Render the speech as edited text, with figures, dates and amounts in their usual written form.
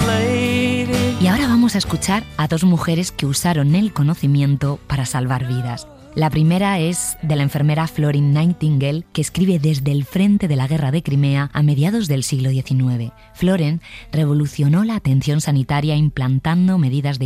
Y ahora vamos a escuchar a dos mujeres que usaron el conocimiento para salvar vidas. La primera es de la enfermera Florence Nightingale, que escribe desde el frente de la guerra de Crimea a mediados del siglo XIX. Florence revolucionó la atención sanitaria implantando medidas de